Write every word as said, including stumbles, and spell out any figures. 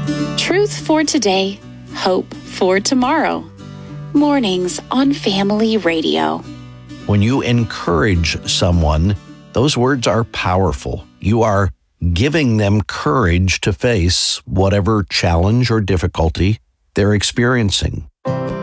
Truth for today, hope for tomorrow. Mornings on Family Radio. When you encourage someone, those words are powerful. You are giving them courage to face whatever challenge or difficulty they're experiencing.